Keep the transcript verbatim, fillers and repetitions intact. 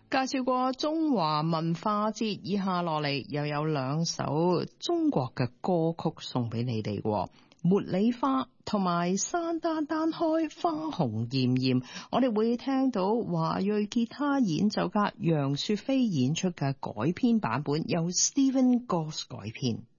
介紹過中華文化節，以下落嚟又有兩首中國嘅歌曲送俾你哋，茉莉花同埋山丹丹開花紅艷艷，我哋會聽到華裔吉他演奏家楊雪菲演出嘅改編版本，由 Stephen Goss 改編。